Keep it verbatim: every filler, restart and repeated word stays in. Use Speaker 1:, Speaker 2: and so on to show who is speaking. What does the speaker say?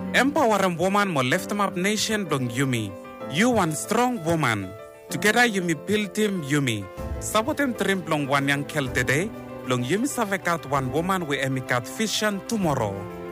Speaker 1: Empowering woman mo lift them up nation blong Yumi. You one strong woman. Together Yumi build team Yumi. Sabotem trim blong one yang kel today. Blong Yumi savekat one woman we emikat vision tomorrow.